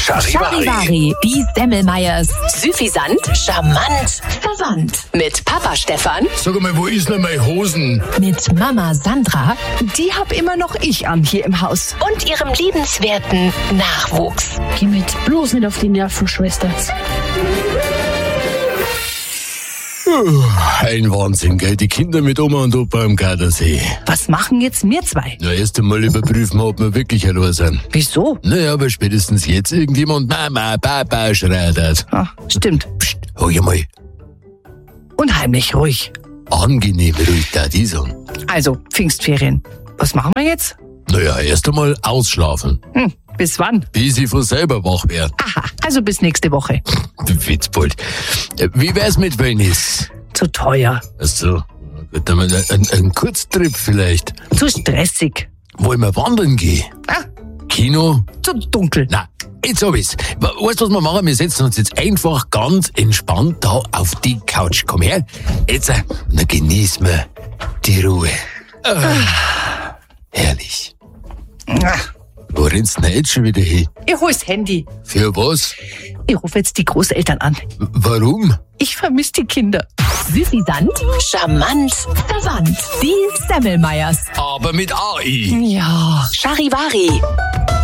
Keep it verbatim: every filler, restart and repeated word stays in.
Charivari, die Semmelmeyers. Süffisant, charmant, verwandt. Mit Papa Stefan. Sag mal, wo ist denn meine Hosen? Mit Mama Sandra. Die hab immer noch ich an hier im Haus. Und ihrem liebenswerten Nachwuchs. Geh mit bloß nicht auf die Nerven, Schwester. Ein Wahnsinn, gell? Die Kinder mit Oma und Opa am Gardasee. Was machen jetzt wir zwei? Na, erst einmal überprüfen wir, ob wir wirklich allein sind. Wieso? Naja, aber spätestens jetzt irgendjemand Mama, Papa schreit hat. Ah, stimmt. Psst, hol ja mal. Unheimlich ruhig. Angenehm ruhig, da die sagen. Also, Pfingstferien. Was machen wir jetzt? Naja, erst einmal ausschlafen. Hm, bis wann? Bis ich von selber wach werde. Aha, also bis nächste Woche. Du Witzbold. Wie wär's mit Wellness? Zu teuer. Ach so. Gut, dann mal ein, ein Kurztrip vielleicht. Zu stressig. Wollen wir wandern gehen? Ah, Kino? zu dunkel. Na, jetzt hab ich's. Weißt du, was wir machen? Wir setzen uns jetzt einfach ganz entspannt da auf die Couch. Komm her. Jetzt, äh, dann genießen wir die Ruhe. Ah, herrlich. Ah, Wo rennst du denn jetzt schon wieder hin? ich hol's Handy. Für was? Ich rufe jetzt die Großeltern an. W- Warum? Ich vermisse die Kinder. Süffisant, charmant, verwandt. Die Semmelmeyers. Aber mit A I. Ja. Charivari.